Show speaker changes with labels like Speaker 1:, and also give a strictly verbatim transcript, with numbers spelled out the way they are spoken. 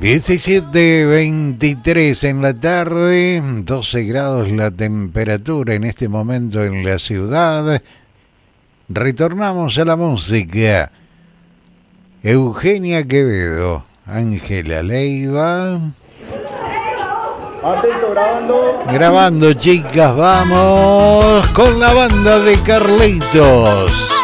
Speaker 1: diecisiete veintitrés en la tarde, doce grados la temperatura en este momento en la ciudad. Retornamos a la música. Eugenia Quevedo, Ángela Leiva.
Speaker 2: Atento, grabando.
Speaker 1: Grabando, chicas, vamos con la banda de Carlitos.